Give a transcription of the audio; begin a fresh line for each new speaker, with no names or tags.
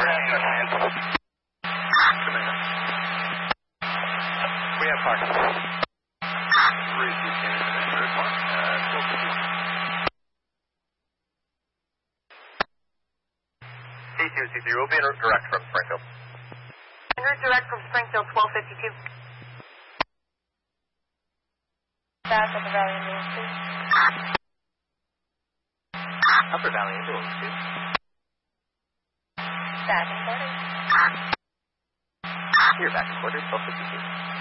We have parking. 3 C2, we'll be en route direct from Springfield.
En route direct from Springfield, 1252. Back Upper Valley Ambulance, please.
Upper Valley Ambulance, please.
Back and quarters.
Here, back and quarters, 1252.